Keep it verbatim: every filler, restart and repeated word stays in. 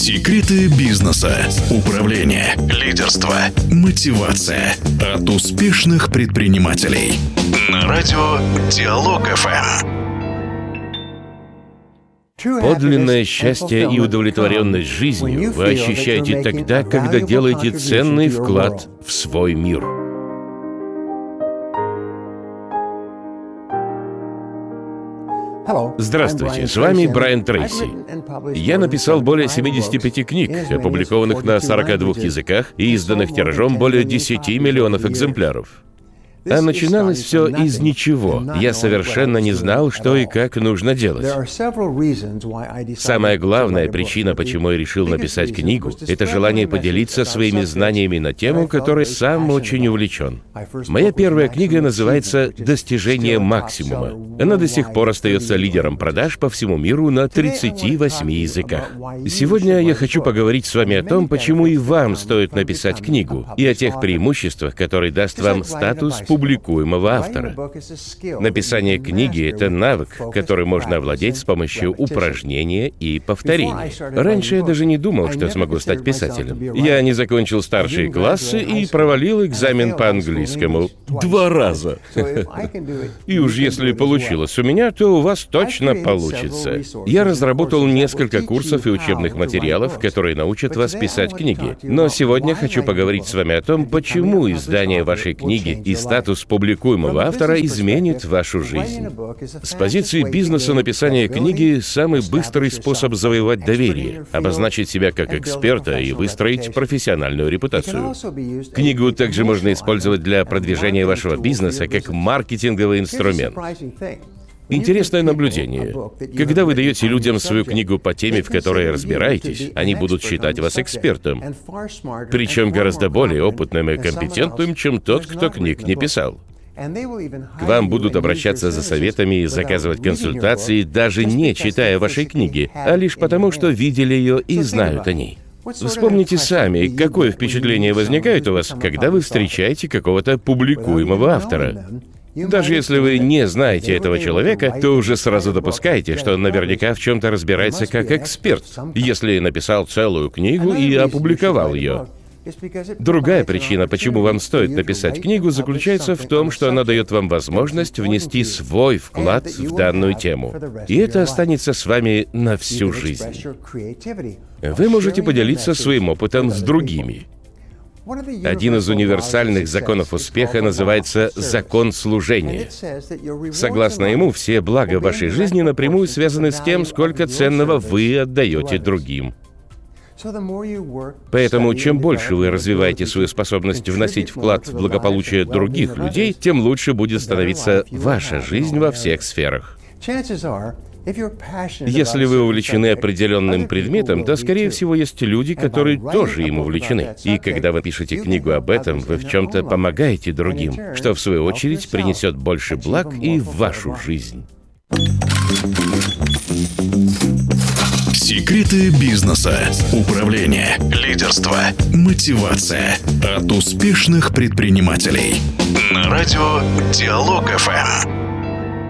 Секреты бизнеса, управления, лидерства, мотивация от успешных предпринимателей. На радио Диалог эф эм. Подлинное счастье и удовлетворенность жизнью вы ощущаете тогда, когда делаете ценный вклад в свой мир. Здравствуйте, с вами Брайан Трейси. Я написал более семидесяти пяти книг, опубликованных на сорока двух языках и изданных тиражом более десяти миллионов экземпляров. А начиналось все из ничего. Я совершенно не знал, что и как нужно делать. Самая главная причина, почему я решил написать книгу, это желание поделиться своими знаниями на тему, которой сам очень увлечен. Моя первая книга называется «Достижение максимума». Она до сих пор остается лидером продаж по всему миру на тридцати восьми языках. Сегодня я хочу поговорить с вами о том, почему и вам стоит написать книгу, и о тех преимуществах, которые даст вам статус публикуемого автора. Написание книги — это навык, который можно овладеть с помощью упражнения и повторений. Раньше я даже не думал, что смогу стать писателем. Я не закончил старшие классы и провалил экзамен по английскому два раза. И уж если получилось у меня, то у вас точно получится. Я разработал несколько курсов и учебных материалов, которые научат вас писать книги. Но сегодня хочу поговорить с вами о том, почему издание вашей книги и статус Статус публикуемого автора изменит вашу жизнь. С позиции бизнеса написание книги — самый быстрый способ завоевать доверие, обозначить себя как эксперта и выстроить профессиональную репутацию. Книгу также можно использовать для продвижения вашего бизнеса как маркетинговый инструмент. Интересное наблюдение. Когда вы даете людям свою книгу по теме, в которой разбираетесь, они будут считать вас экспертом, причем гораздо более опытным и компетентным, чем тот, кто книг не писал. К вам будут обращаться за советами и заказывать консультации, даже не читая вашей книги, а лишь потому, что видели ее и знают о ней. Вспомните сами, какое впечатление возникает у вас, когда вы встречаете какого-то публикуемого автора. Даже если вы не знаете этого человека, то уже сразу допускаете, что он наверняка в чем-то разбирается как эксперт, если написал целую книгу и опубликовал ее. Другая причина, почему вам стоит написать книгу, заключается в том, что она дает вам возможность внести свой вклад в данную тему. И это останется с вами на всю жизнь. Вы можете поделиться своим опытом с другими. Один из универсальных законов успеха называется «закон служения». Согласно ему, все блага в вашей жизни напрямую связаны с тем, сколько ценного вы отдаете другим. Поэтому, чем больше вы развиваете свою способность вносить вклад в благополучие других людей, тем лучше будет становиться ваша жизнь во всех сферах. Если вы увлечены определенным предметом, то, скорее всего, есть люди, которые тоже им увлечены. И когда вы пишете книгу об этом, вы в чем-то помогаете другим, что, в свою очередь, принесет больше благ и в вашу жизнь. Секреты бизнеса, управления, лидерства, мотивация от успешных предпринимателей. На радио Диалог эф эм.